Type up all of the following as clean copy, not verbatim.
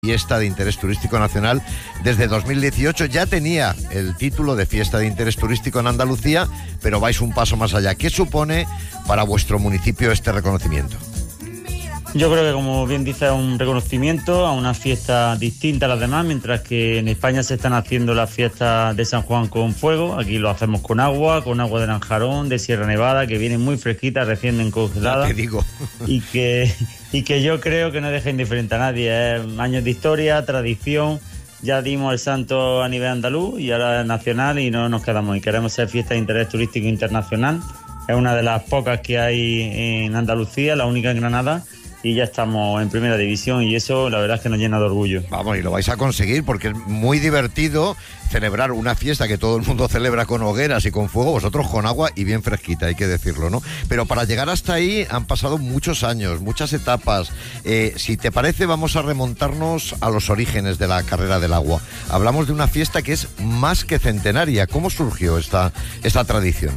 Fiesta de Interés Turístico Nacional desde 2018. Ya tenía el título de Fiesta de Interés Turístico en Andalucía, pero vais un paso más allá. ¿Qué supone para vuestro municipio este reconocimiento? Yo creo que, como bien dice, es un reconocimiento a una fiesta distinta a las demás. Mientras que en España se están haciendo las fiestas de San Juan con fuego, aquí lo hacemos con agua de Lanjarón, de Sierra Nevada, que viene muy fresquita, recién congelada. Te digo. Y que yo creo que no deja indiferente a nadie. Es años de historia, tradición. Ya dimos el santo a nivel andaluz y ahora es nacional, y no nos quedamos. Y queremos ser fiesta de interés turístico internacional. Es una de las pocas que hay en Andalucía, la única en Granada. Y ya estamos en primera división, y eso la verdad es que nos llena de orgullo. Vamos, y lo vais a conseguir, porque es muy divertido celebrar una fiesta que todo el mundo celebra con hogueras y con fuego, vosotros con agua y bien fresquita, hay que decirlo, ¿no? Pero para llegar hasta ahí han pasado muchos años, muchas etapas. Si te parece, vamos a remontarnos a los orígenes de la carrera del agua. Hablamos de una fiesta que es más que centenaria. ¿Cómo surgió esta tradición?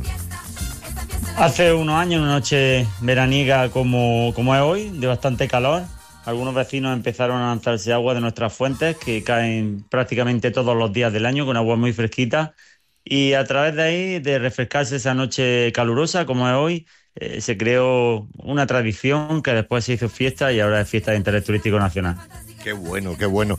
Hace unos años, una noche veraniega como es hoy, de bastante calor, algunos vecinos empezaron a lanzarse agua de nuestras fuentes, que caen prácticamente todos los días del año, con agua muy fresquita, y a través de ahí, de refrescarse esa noche calurosa como es hoy, se creó una tradición que después se hizo fiesta, y ahora es fiesta de interés turístico nacional. Qué bueno, qué bueno.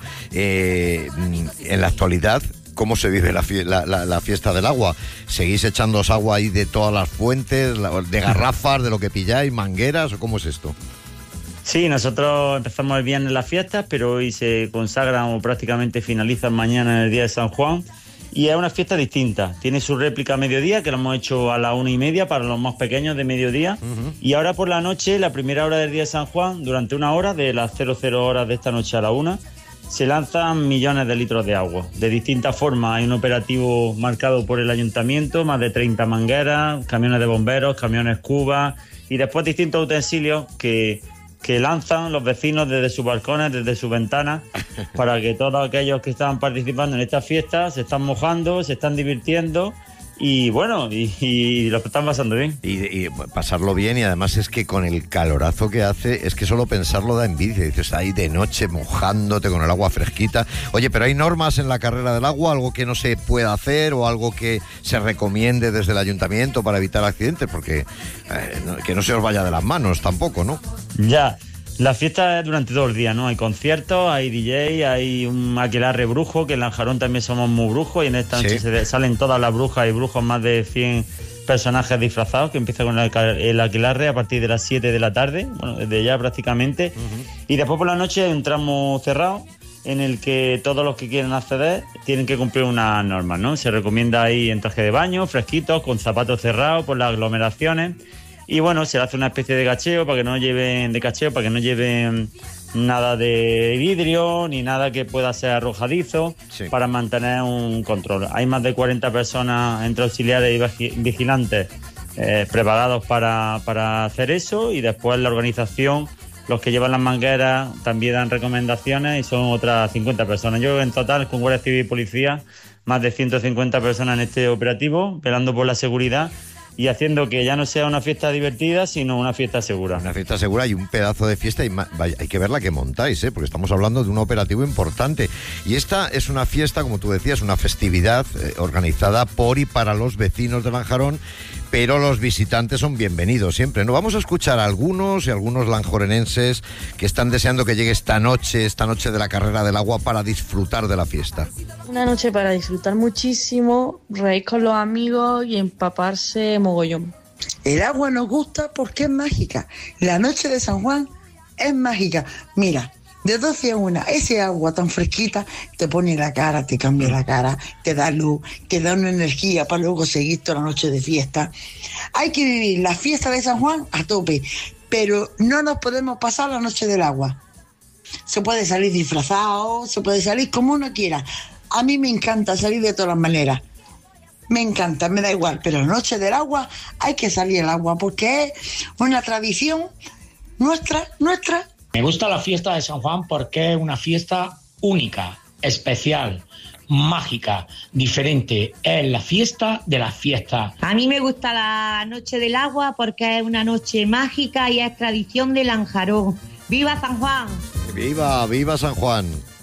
En la actualidad, ¿cómo se vive la fiesta del agua? ¿Seguís echándoos agua ahí de todas las fuentes, de garrafas, de lo que pilláis, mangueras, o cómo es esto? Sí, nosotros empezamos el viernes las fiestas, pero hoy se consagran o prácticamente finalizan mañana, en el día de San Juan. Y es una fiesta distinta. Tiene su réplica a mediodía, que lo hemos hecho a las 1:30 para los más pequeños de mediodía. Y ahora por la noche, la primera hora del día de San Juan, durante una hora, de las 00 horas de esta noche a la 1, se lanzan millones de litros de agua. De distintas formas. Hay un operativo marcado por el ayuntamiento, más de 30 mangueras, camiones de bomberos, camiones cubas, y después distintos utensilios que lanzan los vecinos desde sus balcones, desde sus ventanas, para que todos aquellos que están participando en esta fiesta se están mojando, se están divirtiendo, y bueno, y lo están pasando bien. Y pasarlo bien, y además es que con el calorazo que hace, es que solo pensarlo da envidia. Dices, ahí de noche mojándote con el agua fresquita. Oye, pero ¿hay normas en la carrera del agua? ¿Algo que no se pueda hacer o algo que se recomiende desde el ayuntamiento para evitar accidentes? Porque que no se os vaya de las manos tampoco, ¿no? Ya. La fiesta es durante todo el día, ¿no? Hay conciertos, hay DJ, hay un aquelarre brujo, que en Lanjarón también somos muy brujos, y en esta noche salen todas las brujas y brujos, más de 100 personajes disfrazados, que empieza con el aquelarre a partir de las 7 de la tarde, bueno, desde ya prácticamente. Y después por la noche hay un tramo cerrado en el que todos los que quieren acceder tienen que cumplir unas normas, ¿no? Se recomienda ir en traje de baño, fresquitos, con zapatos cerrados por las aglomeraciones. Y bueno, se hace una especie de cacheo para que no lleven nada de vidrio ni nada que pueda ser arrojadizo, para mantener un control. Hay más de 40 personas entre auxiliares y vigilantes preparados para hacer eso, y después la organización, los que llevan las mangueras, también dan recomendaciones, y son otras 50 personas. Yo en total, con Guardia Civil y Policía, más de 150 personas en este operativo, velando por la seguridad y haciendo que ya no sea una fiesta divertida, sino una fiesta segura. Una fiesta segura y un pedazo de fiesta, y vaya, hay que ver la que montáis, porque estamos hablando de un operativo importante. Y esta es una fiesta, como tú decías, una festividad organizada por y para los vecinos de Lanjarón, pero los visitantes son bienvenidos siempre, ¿no? Vamos a escuchar a algunos lanjorenenses que están deseando que llegue esta noche de la carrera del agua, para disfrutar de la fiesta. Una noche para disfrutar muchísimo, reír con los amigos y empaparse mogollón. El agua nos gusta porque es mágica. La noche de San Juan es mágica. Mira, de 12 a 1, ese agua tan fresquita te pone la cara, te cambia la cara, te da luz, te da una energía para luego seguir toda la noche de fiesta. Hay que vivir la fiesta de San Juan a tope, pero no nos podemos pasar la noche del agua. Se puede salir disfrazado, se puede salir como uno quiera. A mí me encanta salir de todas las maneras. Me encanta, me da igual, pero la noche del agua hay que salir al agua, porque es una tradición nuestra. Me gusta la fiesta de San Juan porque es una fiesta única, especial, mágica, diferente. Es la fiesta de las fiestas. A mí me gusta la noche del agua porque es una noche mágica y es tradición de Lanjarón. ¡Viva San Juan! ¡Viva San Juan!